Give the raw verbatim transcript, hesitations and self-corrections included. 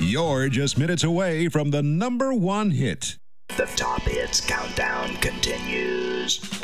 You're just minutes away from the number one hit. The Top Hits Countdown continues.